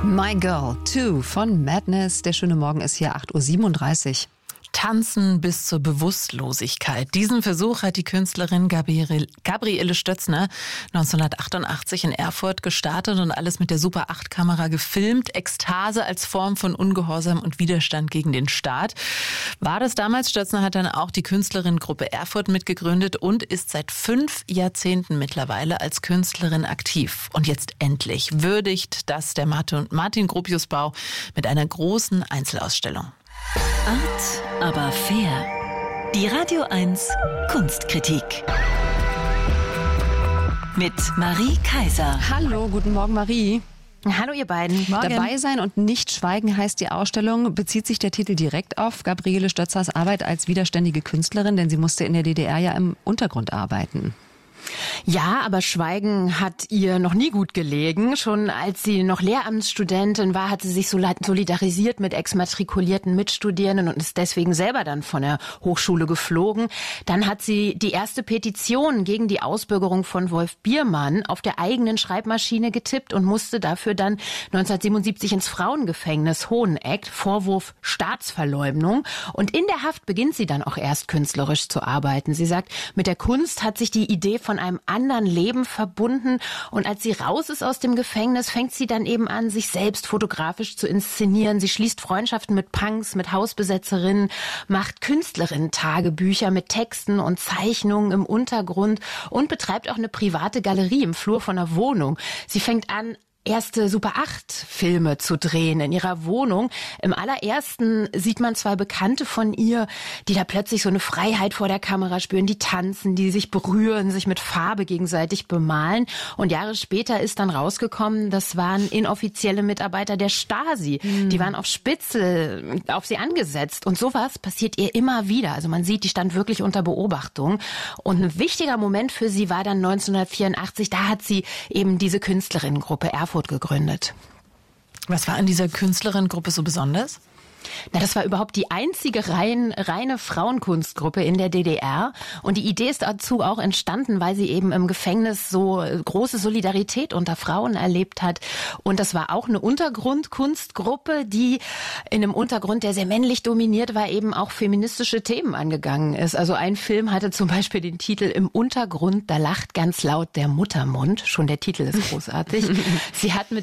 My Girl 2 von Madness. Der schöne Morgen ist hier 8.37 Uhr. Tanzen bis zur Bewusstlosigkeit. Diesen Versuch hat die Künstlerin Gabriele Stötzner 1988 in Erfurt gestartet und alles mit der Super 8-Kamera gefilmt. Ekstase als Form von Ungehorsam und Widerstand gegen den Staat. War das damals? Stötzner hat dann auch die Künstlerinnengruppe Erfurt mitgegründet und ist seit 5 Jahrzehnten mittlerweile als Künstlerin aktiv. Und jetzt endlich würdigt das der Martin-Gropius-Bau mit einer großen Einzelausstellung. Art, aber fair. Die Radio 1 Kunstkritik. Mit Marie Kaiser. Hallo, guten Morgen Marie. Hallo ihr beiden. Morgen. Dabei sein und nicht schweigen heißt die Ausstellung. Bezieht sich der Titel direkt auf Gabriele Stötzners Arbeit als widerständige Künstlerin, denn sie musste in der DDR ja im Untergrund arbeiten. Ja, aber Schweigen hat ihr noch nie gut gelegen. Schon als sie noch Lehramtsstudentin war, hat sie sich solidarisiert mit exmatrikulierten Mitstudierenden und ist deswegen selber dann von der Hochschule geflogen. Dann hat sie die erste Petition gegen die Ausbürgerung von Wolf Biermann auf der eigenen Schreibmaschine getippt und musste dafür dann 1977 ins Frauengefängnis Hoheneck, Vorwurf Staatsverleumdung. Und in der Haft beginnt sie dann auch erst künstlerisch zu arbeiten. Sie sagt, mit der Kunst hat sich die Idee von einem anderen Leben verbunden. Und als sie raus ist aus dem Gefängnis, fängt sie dann eben an, sich selbst fotografisch zu inszenieren. Sie schließt Freundschaften mit Punks, mit Hausbesetzerinnen, macht Künstlerinnen-Tagebücher mit Texten und Zeichnungen im Untergrund und betreibt auch eine private Galerie im Flur von einer Wohnung. Sie fängt an, erste Super-8-Filme zu drehen in ihrer Wohnung. Im allerersten sieht man 2 Bekannte von ihr, die da plötzlich so eine Freiheit vor der Kamera spüren, die tanzen, die sich berühren, sich mit Farbe gegenseitig bemalen. Und Jahre später ist dann rausgekommen, das waren inoffizielle Mitarbeiter der Stasi. Die waren auf Spitze auf sie angesetzt. Und sowas passiert ihr immer wieder. Also man sieht, die stand wirklich unter Beobachtung. Und ein wichtiger Moment für sie war dann 1984. Da hat sie eben diese Künstlerinnengruppe Erfurt gegründet. Was war an dieser Künstlerinnengruppe so besonders? Na, das war überhaupt die einzige reine Frauenkunstgruppe in der DDR. Und die Idee ist dazu auch entstanden, weil sie eben im Gefängnis so große Solidarität unter Frauen erlebt hat. Und das war auch eine Untergrundkunstgruppe, die in einem Untergrund, der sehr männlich dominiert war, eben auch feministische Themen angegangen ist. Also ein Film hatte zum Beispiel den Titel Im Untergrund, da lacht ganz laut der Muttermund. Schon der Titel ist großartig. Sie hat mit